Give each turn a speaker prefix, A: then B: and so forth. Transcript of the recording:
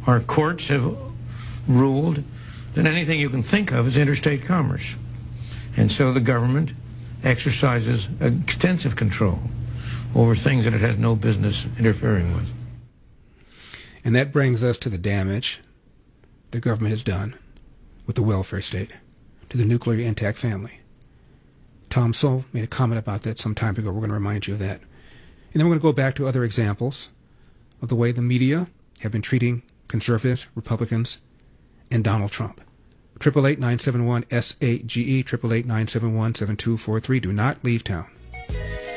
A: Our courts have ruled that anything you can think of is interstate commerce. And so the government exercises extensive control over things that it has no business interfering with.
B: And that brings us to the damage the government has done with the welfare state to the nuclear intact family. Tom Sowell made a comment about that some time ago. We're going to remind you of that. And then we're going to go back to other examples of the way the media have been treating conservatives, Republicans, and Donald Trump. 888-971-SAGE, 888-971-7243. Do not leave town.